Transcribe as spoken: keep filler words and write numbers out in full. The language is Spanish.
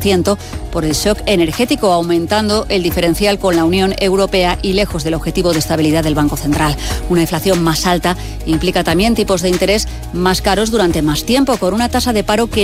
ciento por el shock energético, aumentando el diferencial con la Unión Europea y lejos del objetivo de estabilidad del Banco Central. Una inflación más alta implica también tipos de interés más caros durante más tiempo, con una tasa de paro que